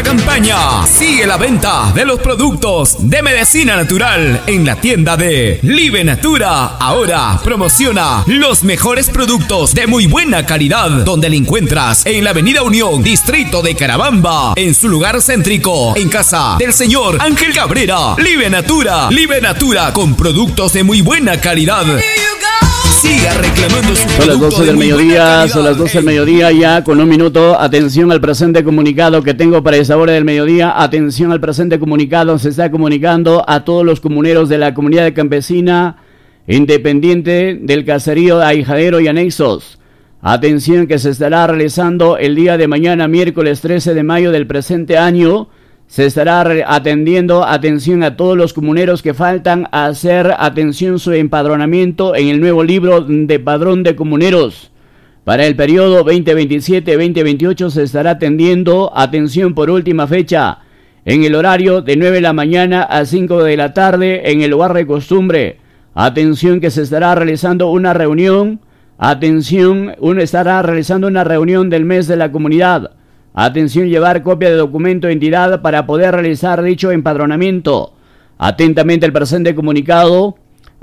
la campaña. Sigue la venta de los productos de medicina natural en la tienda de Live Natura. Ahora promociona los mejores productos de muy buena calidad, donde le encuentras en la Avenida Unión, distrito de Carabamba, en su lugar céntrico, en casa del señor Ángel Cabrera. Live Natura con productos de muy buena calidad. Siga reclamando su Son las 12 del mediodía, son las 12 del mediodía ya con un minuto. Atención al presente comunicado que tengo para esa hora del mediodía. Atención al presente comunicado, se está comunicando a todos los comuneros de la comunidad campesina independiente del caserío de Ahijadero y anexos. Atención que se estará realizando el día de mañana, miércoles 13 de mayo del presente año. Se estará atendiendo, atención a todos los comuneros que faltan a hacer, atención, su empadronamiento en el nuevo libro de padrón de comuneros. Para el periodo 2027-2028 se estará atendiendo, atención, por última fecha, en el horario de 9 de la mañana a 5 de la tarde en el lugar de costumbre. Atención que se estará realizando una reunión, atención, estará realizando una reunión del mes de la comunidad. Atención, llevar copia de documento de entidad para poder realizar dicho empadronamiento. Atentamente el presente comunicado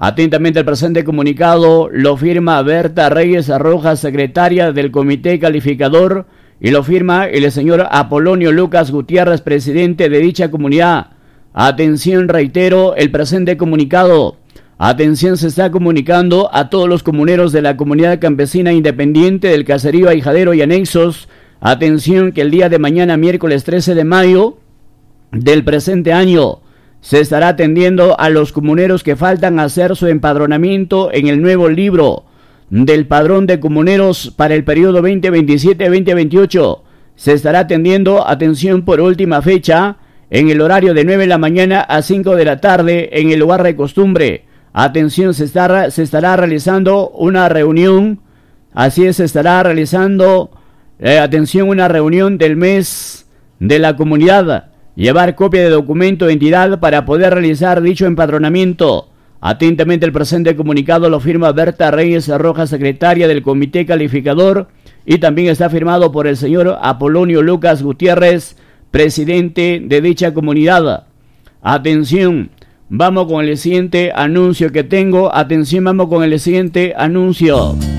lo firma Berta Reyes Arrojas, secretaria del Comité Calificador, y lo firma el señor Apolonio Lucas Gutiérrez, presidente de dicha comunidad. Atención, reitero, el presente comunicado. Atención, se está comunicando a todos los comuneros de la comunidad campesina independiente del caserío Ahijadero y anexos. Atención que el día de mañana, miércoles 13 de mayo del presente año, se estará atendiendo a los comuneros que faltan a hacer su empadronamiento en el nuevo libro del padrón de comuneros para el periodo 2027-2028. Se estará atendiendo, atención, por última fecha, en el horario de 9 de la mañana a 5 de la tarde en el lugar de costumbre. Atención, se estará realizando una reunión, así es, se estará realizando... atención, una reunión del mes de la comunidad. Llevar copia de documento de entidad para poder realizar dicho empadronamiento. Atentamente el presente comunicado lo firma Berta Reyes Arrojas, secretaria del Comité Calificador, y también está firmado por el señor Apolonio Lucas Gutiérrez, presidente de dicha comunidad. Atención, vamos con el siguiente anuncio que tengo. Atención, vamos con el siguiente anuncio.